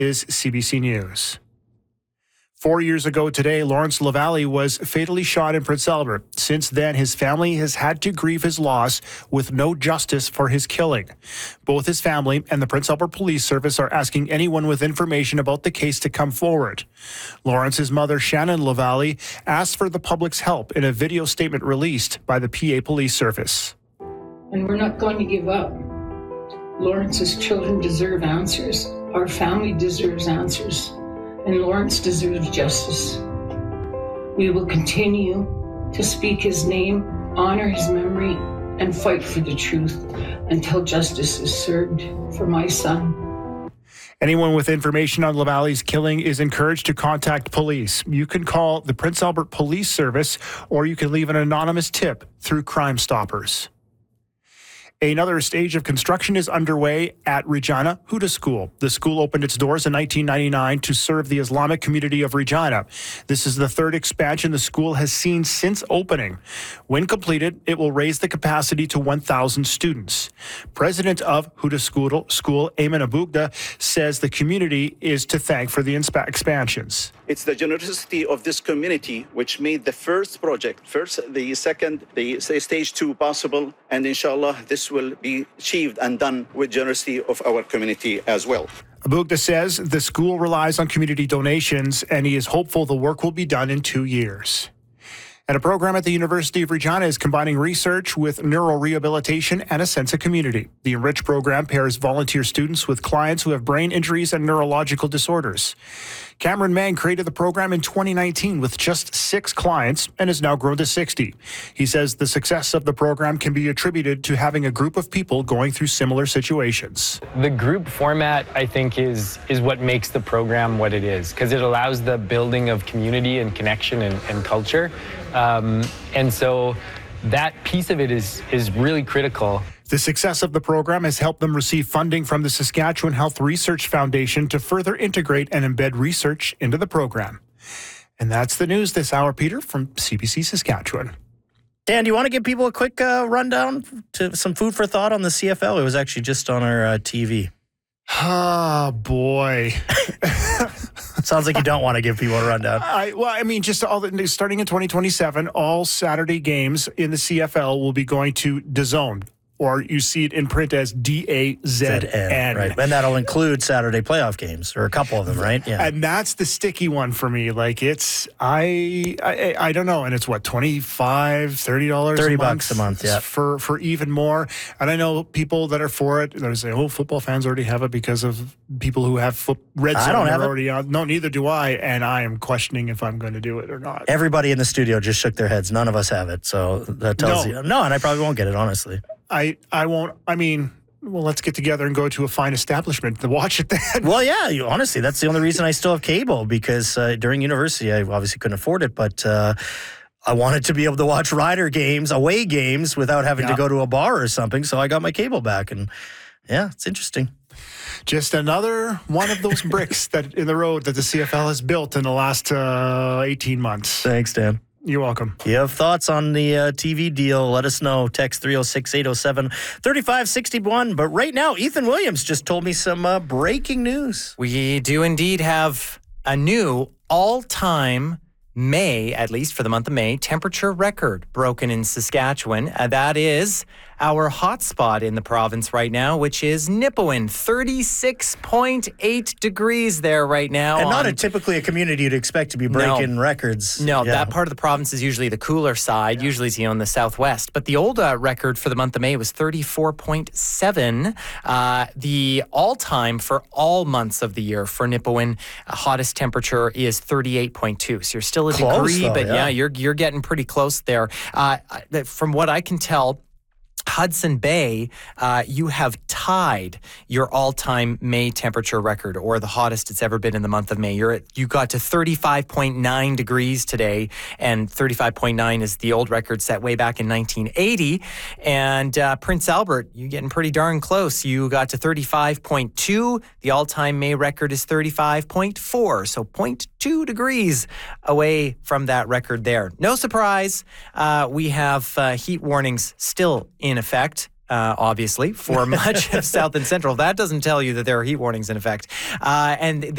is CBC News. 4 years ago today, Lawrence LaValle was fatally shot in Prince Albert. Since then, his family has had to grieve his loss with no justice for his killing. Both his family and the Prince Albert Police Service are asking anyone with information about the case to come forward. Lawrence's mother, Shannon LaValle, asked for the public's help in a video statement released by the PA Police Service. And we're not going to give up. Lawrence's children deserve answers. Our family deserves answers. And Lawrence deserves justice. We will continue to speak his name, honor his memory, and fight for the truth until justice is served for my son. Anyone with information on LaValle's killing is encouraged to contact police. You can call the Prince Albert Police Service, or you can leave an anonymous tip through Crime Stoppers. Another stage of construction is underway at Regina Huda School. The school opened its doors in 1999 to serve the Islamic community of Regina. This is the third expansion the school has seen since opening. When completed, it will raise the capacity to 1,000 students. President of Huda School, Ayman Abougda, says the community is to thank for the expansions. It's the generosity of this community which made the first project, the second, the stage 2 possible, and inshallah this will be achieved and done with generosity of our community as well. Abougda says the school relies on community donations, and he is hopeful the work will be done in 2 years. And a program at the University of Regina is combining research with neurorehabilitation and a sense of community. The Enrich program pairs volunteer students with clients who have brain injuries and neurological disorders. Cameron Mang created the program in 2019 with just 6 clients and has now grown to 60. He says the success of the program can be attributed to having a group of people going through similar situations. The group format, I think, is what makes the program what it is, because it allows the building of community and connection and culture. And so that piece of it is really critical. The success of the program has helped them receive funding from the Saskatchewan Health Research Foundation to further integrate and embed research into the program. And that's the news this hour, Peter, from CBC Saskatchewan. Dan, do you want to give people a quick rundown to some food for thought on the CFL? It was actually just on our TV. Oh, boy. Sounds like you don't want to give people a rundown. Just starting in 2027, all Saturday games in the CFL will be going to DAZN. Or you see it in print as DAZN. Right. And that'll include Saturday playoff games, or a couple of them, right? Yeah. And that's the sticky one for me. Like, it's, I don't know. And it's what, $25, $30 $30 a month, yeah. For even more. And I know people that are for it, they're saying, football fans already have it because of people who have Red Zone. I don't have already on. No, neither do I. And I am questioning if I'm going to do it or not. Everybody in the studio just shook their heads. None of us have it. So that tells you. No, and I probably won't get it, honestly. I won't. Let's get together and go to a fine establishment to watch it then. Well, yeah, honestly, that's the only reason I still have cable, because during university, I obviously couldn't afford it, but I wanted to be able to watch Rider games, away games, without having to go to a bar or something, so I got my cable back, and yeah, it's interesting. Just another one of those bricks that in the road that the CFL has built in the last 18 months. Thanks, Dan. You're welcome. You have thoughts on the TV deal, let us know. Text 306-807-3561. But right now, Ethan Williams just told me some breaking news. We do indeed have a new all-time May, at least for the month of May, temperature record broken in Saskatchewan. That is our hotspot in the province right now, which is Nipawin, 36.8 degrees there right now. And not typically a community you'd expect to be breaking records. No, that part of the province is usually the cooler side. Yeah. Usually it's in the southwest. But the old record for the month of May was 34.7. The all-time for all months of the year for Nipawin, hottest temperature is 38.2. So you're still a degree, though, but you're getting pretty close there. From what I can tell, Hudson Bay, you have tied your all-time May temperature record, or the hottest it's ever been in the month of May. You got to 35.9 degrees today, and 35.9 is the old record set way back in 1980. And Prince Albert, you're getting pretty darn close. You got to 35.2. The all-time May record is 35.4, so 0.2 degrees away from that record there. No surprise, we have heat warnings still in effect, obviously, for much of South and Central. That doesn't tell you that there are heat warnings in effect. And